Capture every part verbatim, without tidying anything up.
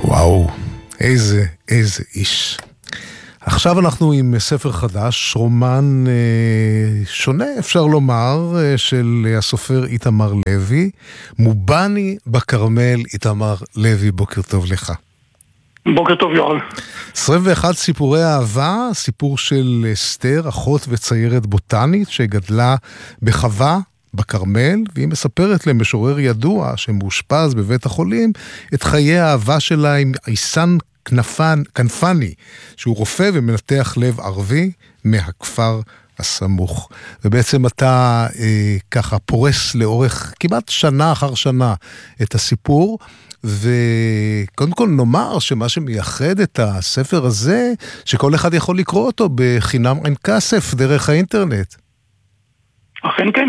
וואו, איזה, איזה איש. עכשיו אנחנו עם ספר חדש, רומן אה, שונה, אפשר לומר, אה, של הסופר איתמר לוי, מובני בכרמל. איתמר לוי, בוקר טוב לך. בוקר טוב יואל. עשרים ואחד סיפורי אהבה, סיפור של אסתר, אחות וציירת בוטנית שגדלה בחווה בכרמל, והיא מספרת למשורר ידוע שמאושפז בבית החולים את חיי האהבה שלה עם עיסן כנפן, כנפני, שהוא רופא ומנתח לב ערבי מהכפר הסמוך. ובעצם אתה אה, ככה פורס לאורך כמעט שנה אחר שנה את הסיפור, וקודם כל נאמר שמה שמייחד את הספר הזה, שכל אחד יכול לקרוא אותו בחינם אין כסף דרך האינטרנט. אכן כן,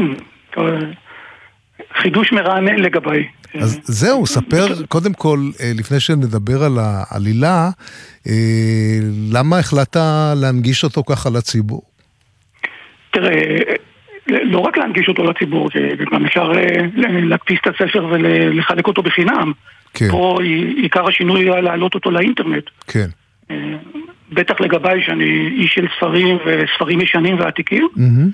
חידוש מרענן לגביי. אז זהו, ספר קודם כל, לפני שנדבר על העלילה, למה החלטת להנגיש אותו ככה לציבור? תראה, לא רק להנגיש אותו לציבור, גם אפשר להקפיץ את הספר ולחלק אותו בחינם. כן. פה עיקר השינוי היה להעלות אותו לאינטרנט. כן. בטח לגביי שאני איש של ספרים וספרים ישנים ועתיקים.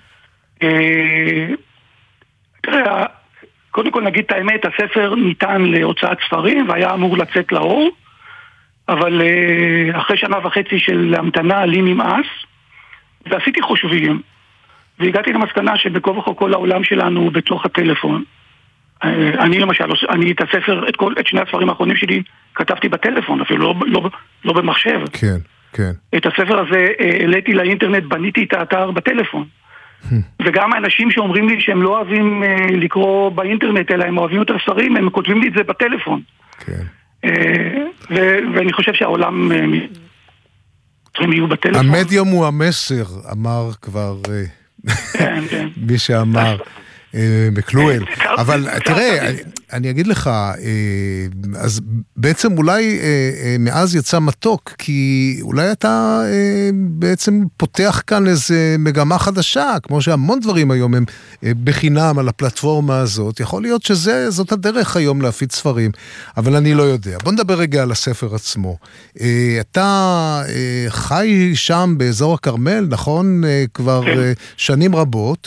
תראה, קודם כל נגיד את האמת, הספר ניתן להוצאת ספרים והיה אמור לצאת לאור, אבל אחרי שנה וחצי של המתנה לי נמאס, ועשיתי חושבים, והגעתי למסקנה שבכל וכל כל העולם שלנו הוא בתוך הטלפון. אני למשל, אני את הספר, את, כל, את שני הספרים האחרונים שלי כתבתי בטלפון, אפילו לא, לא, לא במחשב. כן, כן. את הספר הזה העליתי לאינטרנט, בניתי את האתר בטלפון. וגם האנשים שאומרים לי שהם לא אוהבים uh, לקרוא באינטרנט, אלא הם אוהבים את הספרים, הם כותבים לי את זה בטלפון. כן. Uh, ו- ואני חושב שהעולם uh, יהיו בטלפון. המדיום הוא המסר, אמר כבר uh, כן, כן. מי שאמר מקלואל. אבל תראה, אני אגיד לך, אז בעצם אולי מאז יצא מתוק, כי אולי אתה בעצם פותח כאן איזה מגמה חדשה, כמו שהמון דברים היום הם בחינם על הפלטפורמה הזאת. יכול להיות שזאת הדרך היום להפיץ ספרים, אבל אני לא יודע. בוא נדבר רגע על הספר עצמו. אתה חי שם באזור הכרמל, נכון? כבר שנים רבות.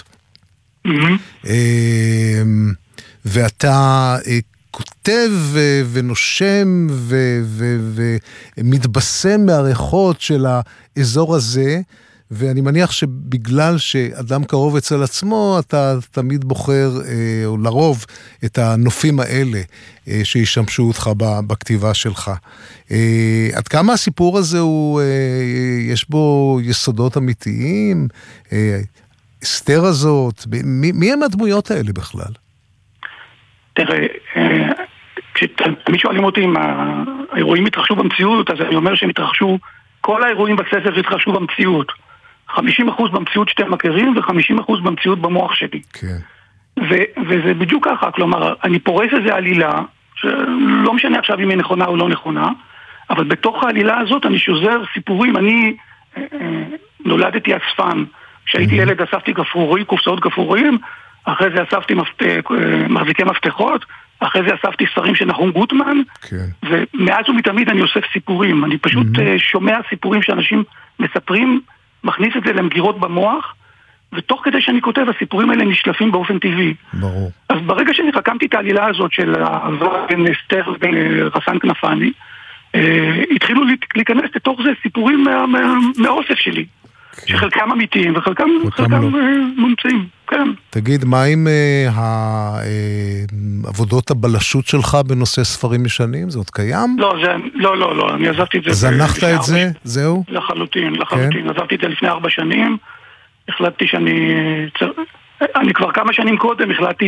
ואתה כותב ונושם ומתבשם מהריחות של האזור הזה, ואני מניח שבגלל שאדם קרוב אצל עצמו, אתה תמיד בוחר, או לרוב, את הנופים האלה שישמשו אותך בכתיבה שלך. עד כמה הסיפור הזה הוא, יש בו יסודות אמיתיים? אסתר הזאת, מי, מי הם הדמויות האלה בכלל? תראה, כשתמיד שואלים אותי אם האירועים התרחשו במציאות, אז אני אומר שהם התרחשו, כל האירועים בספר התרחשו במציאות. חמישים אחוז במציאות שאתם מכירים, ו-חמישים אחוז במציאות במוח שלי. כן. ו- וזה בדיוק ככה, כלומר, אני פורס איזה עלילה, שלא משנה עכשיו אם היא נכונה או לא נכונה, אבל בתוך העלילה הזאת אני שוזר סיפורים. אני נולדתי אספן, כשהייתי ילד אספתי גפרורים, קופסאות גפרורים, אחרי זה אספתי מחזיקי מפתחות, אחרי זה אספתי ספרים של נחום גוטמן, ומאז ומתמיד אני אוסף סיפורים. אני פשוט שומע סיפורים שאנשים מספרים, מכניס את זה למגירות במוח, ותוך כדי שאני כותב, הסיפורים האלה נשלפים באופן טבעי. ברור. אז ברגע שאני חכמתי את העלילה הזאת של האהבה בין אסתר ובין רס"ן כנפני, התחילו להיכנס לתוך זה סיפורים מהאוסף שלי. שחלקם אמיתיים וחלקם מומצאים, כן. תגיד, מה עם העבודות הבלשות שלך בנושא ספרים ישנים? זה עוד קיים? לא, לא, לא, לא, אני עזבתי את זה. זנחת את זה? זהו? לחלוטין, לחלוטין. עזבתי את זה לפני ארבע שנים, החלטתי שאני, אני כבר כמה שנים קודם החלטתי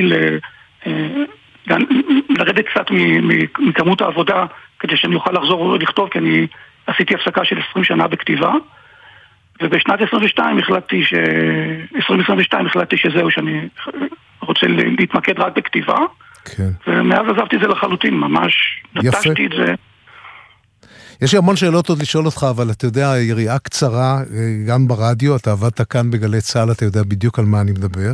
לרדת קצת מכמות העבודה, כדי שאני אוכל לחזור לכתוב, כי אני עשיתי הפסקה של עשרים שנה בכתיבה, ובשנת עשרים ושתיים החלטתי ש... עשרים עשרים ושתיים החלטתי שזהו, שאני רוצה להתמקד רק בכתיבה, כן. ומאז עזבתי את זה לחלוטין, ממש נטשתי את זה. יש לי המון שאלות עוד לשאול אותך, אבל אתה יודע, יריעה קצרה, גם ברדיו, אתה עבדת כאן בגלי צהל, אתה יודע בדיוק על מה אני מדבר,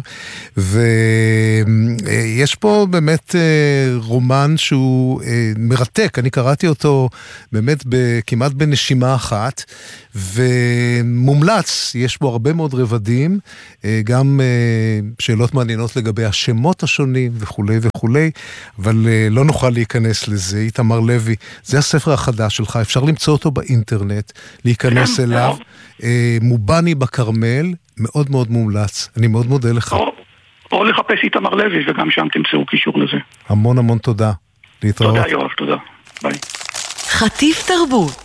ויש פה באמת רומן שהוא מרתק, אני קראתי אותו באמת כמעט בנשימה אחת, ומומלץ, יש בו הרבה מאוד רבדים, גם שאלות מעניינות לגבי השמות השונים וכו' וכו', אבל לא נוכל להיכנס לזה. איתמר לוי, זה הספר החדש שלך, אפשר למצוא אותו באינטרנט, להיכנס אליו, מובני בכרמל, מאוד מאוד מומלץ, אני מאוד מודה לך. או, או לחפש איתמר לוי, וגם שם תמצאו קישור לזה. המון המון תודה. להתראות. תודה יואב, תודה. ביי. חטיף תרבות.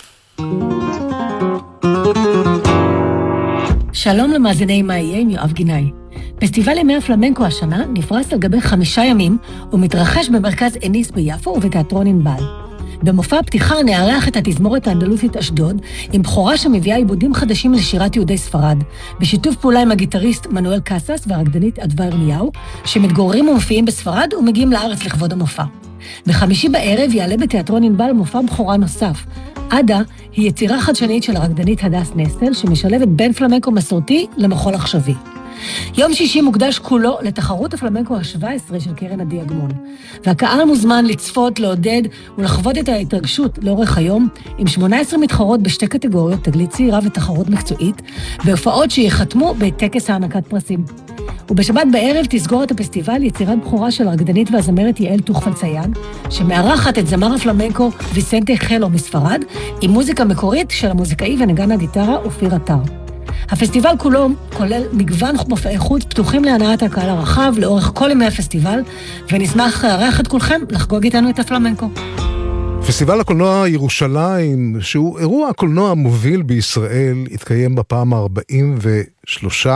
שלום למאזיני מה יהיה עם יואב גינאי. פסטיבל ימי הפלמנקו השנה נפרס על גבי חמישה ימים ומתרחש במרכז אניס ביפו ובתיאטרון ענבל. במופע הפתיחה נארח את התזמורת האנדלוסית אשדוד עם בחורה שמביאה עיבודים חדשים לשירת יהודי ספרד, בשיתוף פעולה עם הגיטריסט מנואל קסס והרקדנית אדווה ירמיהו, שמתגוררים ומופיעים בספרד ומגיעים לארץ לכבוד המופע. בחמישי בערב יעלה בתיאטרון ענבל מופע בחורה נוסף. עדה היא יצירה חדשנית של הרקדנית הדס נסטל, שמשלבת בין פלמנקו מסורתי למחול עכשווי. יום שישי מוקדש כולו לתחרות הפלמנקו ה-שבע עשרה של קרן עדי אגמון, והקהל מוזמן לצפות, לעודד ולחוות את ההתרגשות לאורך היום, עם שמונה עשרה מתחרות בשתי קטגוריות, תגלית צעירה ותחרות מקצועית, בהופעות שיחתמו בטקס הענקת פרסים. ובשבת בערב תסגור את הפסטיבל יצירת בחורה של הרקדנית והזמרת יעל תוכפל צייג, שמארחת את זמר הפלמנקו ויסנטה חלו מספרד, עם מוזיקה מקורית של המוזיקאי ונגן הגיטרה אופיר אתר. הפסטיבל כולו כולל מגוון מופעי חוץ פתוחים להנאת הקהל הרחב לאורך כל ימי הפסטיבל, ונשמח לארח את כולכם לחגוג איתנו את הפלמנקו. פסטיבל הקולנוע ירושלים, שהוא אירוע הקולנוע המוביל בישראל, התקיים בפעם ה-ארבעים ושלוש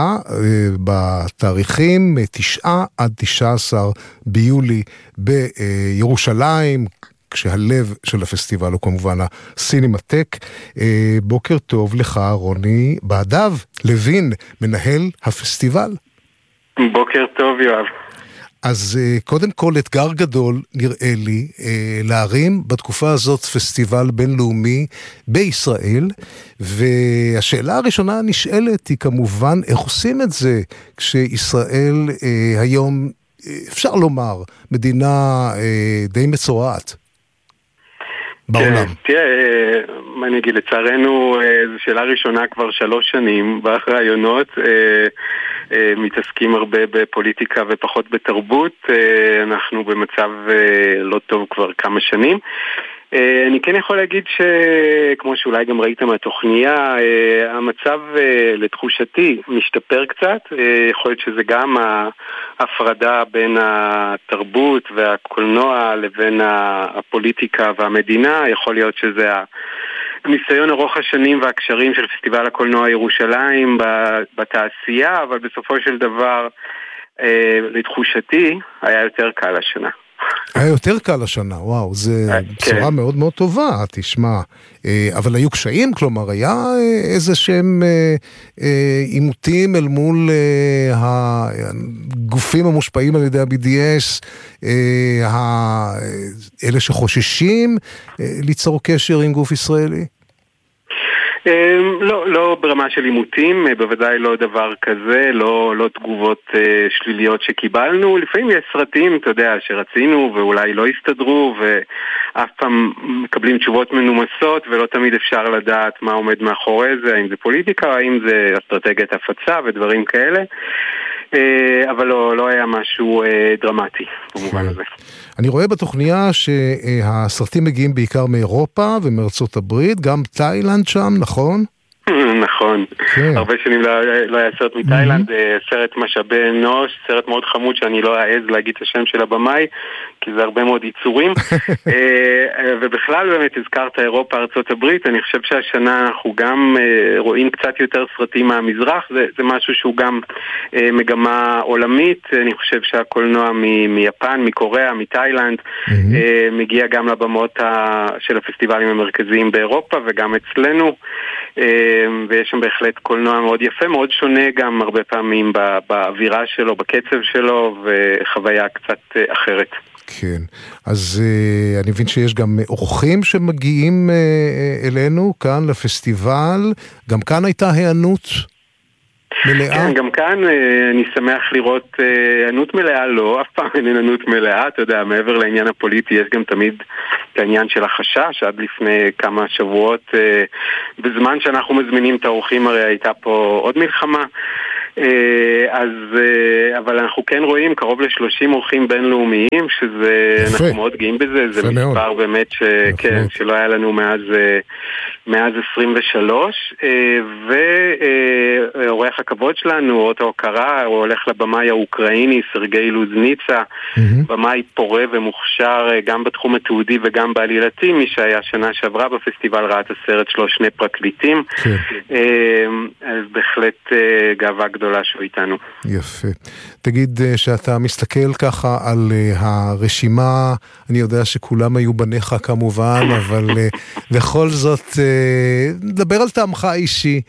בתאריכים תשעה עד תשעה עשר ביולי בירושלים, כשהלב של הפסטיבל הוא כמובן הסינמטק. בוקר טוב לך רוני בעדב לוין, מנהל הפסטיבל. בוקר טוב יואב. אז קודם כל אתגר גדול נראה לי להרים בתקופה הזאת פסטיבל בינלאומי בישראל, והשאלה הראשונה נשאלת היא כמובן איך עושים את זה כשישראל היום, אפשר לומר, מדינה די מצורעת בעולם. תראה, מה אני אגיד, לצערנו זו שאלה ראשונה כבר שלוש שנים, באחרי רעיונות מתעסקים הרבה בפוליטיקה ופחות בתרבות, אנחנו במצב לא טוב כבר כמה שנים. אני כן יכול להגיד שכמו שאולי גם ראית מהתוכניה, המצב לתחושתי משתפר קצת, יכול להיות שזה גם ההפרדה בין התרבות והקולנוע לבין הפוליטיקה והמדינה, יכול להיות שזה הניסיון ארוך השנים והקשרים של פסטיבל הקולנוע ירושלים בתעשייה, אבל בסופו של דבר לתחושתי היה יותר קל השנה. היה יותר קל השנה, וואו, זה בשורה מאוד מאוד טובה, תשמע. אבל היו קשיים, כלומר, היה איזה שהם עימותים אל מול הגופים המושפעים על ידי ה-בי די אס, אלה שחוששים ליצור קשר עם גוף ישראלי? לא, לא ברמה של עימותים, בוודאי לא דבר כזה, לא, לא תגובות שליליות שקיבלנו. לפעמים יש סרטים, אתה יודע, שרצינו ואולי לא הסתדרו, ואף פעם מקבלים תשובות מנומסות, ולא תמיד אפשר לדעת מה עומד מאחורי זה, האם זה פוליטיקה, האם זה אסטרטגיית הפצה ודברים כאלה. אבל לא, לא היה משהו דרמטי במובן הזה. אני רואה בתוכניה שהסרטים מגיעים בעיקר מאירופה ומארצות הברית, גם תאילנד שם, נכון? נכון, הרבה שנים לא היה סרט מתאילנד, סרט משאבי אנוש, סרט מאוד חמוד שאני לא אעז להגיד את השם של הבמאי, כי זה הרבה מאוד ייצורים, ובכלל באמת הזכרת אירופה, ארצות הברית, אני חושב שהשנה אנחנו גם רואים קצת יותר סרטים מהמזרח, זה, זה משהו שהוא גם מגמה עולמית, אני חושב שהקולנוע מיפן, מקוריאה, מתאילנד, מגיע גם לבמות של הפסטיבלים המרכזיים באירופה וגם אצלנו, ויש שם בהחלט קולנוע מאוד יפה, מאוד שונה גם הרבה פעמים באווירה שלו, בקצב שלו, וחוויה קצת אחרת. כן, אז uh, אני מבין שיש גם אורחים שמגיעים uh, אלינו כאן לפסטיבל, גם כאן הייתה הענות מלאה? כן, גם כאן uh, אני שמח לראות uh, הענות מלאה, לא, אף פעם אין הענות מלאה, אתה יודע, מעבר לעניין הפוליטי יש גם תמיד את העניין של החשש, עד לפני כמה שבועות, uh, בזמן שאנחנו מזמינים את האורחים הרי הייתה פה עוד מלחמה, אז, אבל אנחנו כן רואים קרוב ל-שלושים אורחים בינלאומיים, שזה, יפה. אנחנו מאוד גאים בזה, זה מספר מאוד. באמת ש, כן, שלא היה לנו מאז, מאז עשרים ושלוש, ואורח הכבוד שלנו, אות ההוקרה, הוא הולך לבמאי האוקראיני, סרגי לוזניצה, mm-hmm. במאי פורה ומוכשר גם בתחום התיעודי וגם בעלילתי, מי שהיה שנה שעברה בפסטיבל ראה את הסרט שלו שני פרקליטים, כן. אז בהחלט גאווה גדולה שהוא איתנו. יפה. תגיד שאתה מסתכל ככה על הרשימה, אני יודע שכולם היו בניך כמובן, אבל בכל זאת, נדבר על טעמך האישי,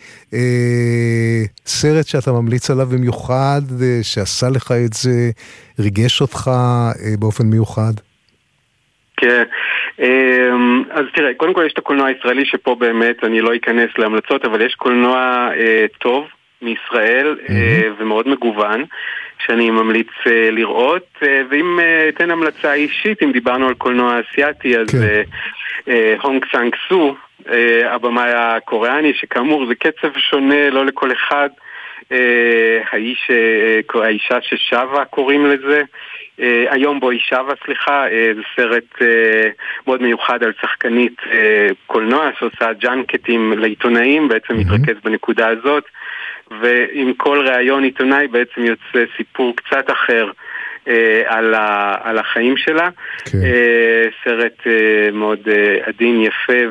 סרט שאתה ממליץ עליו במיוחד, שעשה לך את זה, ריגש אותך באופן מיוחד? כן, אז תראה, קודם כל יש את הקולנוע הישראלי שפה באמת, אני לא אכנס להמלצות, אבל יש קולנוע טוב, מישראל mm-hmm. ומאוד מגוון שאני ממליץ לראות, ואם אתן המלצה אישית, אם דיברנו על קולנוע אסיאטי, אז כן. הונג סאנג סו, הבמאי הקוריאני, שכאמור זה קצב שונה, לא לכל אחד, האיש, האישה ששווה קוראים לזה, היום בו היא שווה, סליחה, זה סרט מאוד מיוחד על שחקנית קולנוע שעושה ג'אנקטים לעיתונאים, בעצם מתרכז בנקודה הזאת, ועם כל ראיון עיתונאי בעצם יוצא סיפור קצת אחר אה, על, ה, על החיים שלה. כן. אה, סרט אה, מאוד אה, עדין, יפה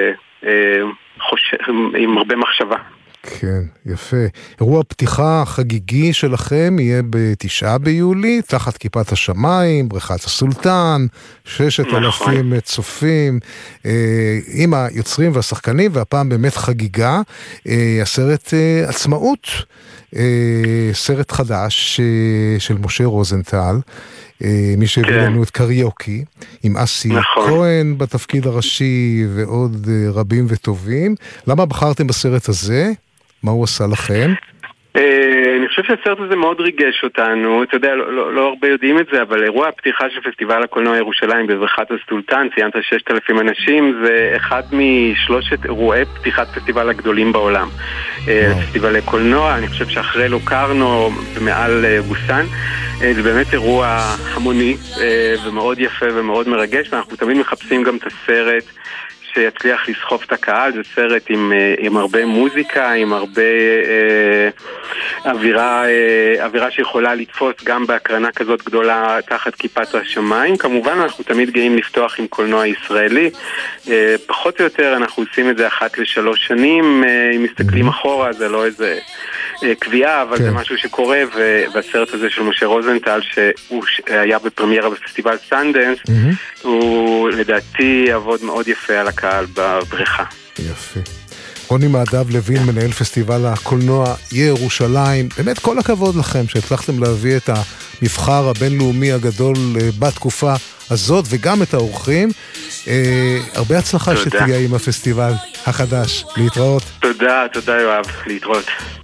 ועם הרבה מחשבה. כן, יפה. אירוע פתיחה חגיגי שלכם יהיה בתשעה ביולי, תחת כיפת השמיים, בריכת הסולטן, ששת אלפים צופים, אה, עם היוצרים והשחקנים, והפעם באמת חגיגה, אה, הסרט אה, עצמאות, אה, סרט חדש אה, של משה רוזנטל, אה, מי שהביא כן. לנו את קריוקי, עם אסי נכון. כהן בתפקיד הראשי, ועוד אה, רבים וטובים. למה בחרתם בסרט הזה? מה הוא עשה לכם? אני חושב שהסרט הזה מאוד ריגש אותנו, אתה יודע, לא הרבה יודעים את זה, אבל אירוע הפתיחה של פסטיבל הקולנוע ירושלים בבריכת הסולטן, ציינת ששת אלפים אנשים, זה אחד משלושת אירועי פתיחת פסטיבל הגדולים בעולם. פסטיבלי קולנוע, אני חושב שאחרי לוקרנו ומעל בוסן, זה באמת אירוע המוני ומאוד יפה ומאוד מרגש, ואנחנו תמיד מחפשים גם את הסרט שיצליח לסחוף את הקהל. זה סרט עם, עם הרבה מוזיקה, עם הרבה אה, אווירה, אה, אווירה שיכולה לתפוס גם בהקרנה כזאת גדולה תחת כיפת השמיים. כמובן אנחנו תמיד גאים לפתוח עם קולנוע ישראלי, אה, פחות או יותר אנחנו עושים את זה אחת לשלוש שנים, אה, אם מסתכלים אחורה זה לא איזה אה, קביעה, אבל כן. זה משהו שקורה, והסרט הזה של משה רוזנטל שהוא היה בפרמיירה בפסטיבל סנדנס, mm-hmm. הוא לדעתי עבוד מאוד יפה על הקהל בבריכה. יפה. רוני מעדב לוין, מנהל פסטיבל הקולנוע ירושלים, באמת כל הכבוד לכם שהצלחתם להביא את המבחר הבינלאומי הגדול בתקופה הזאת, וגם את האורחים. אה, הרבה הצלחה תודה. שתהיה עם הפסטיבל החדש. להתראות. תודה, תודה יואב, להתראות.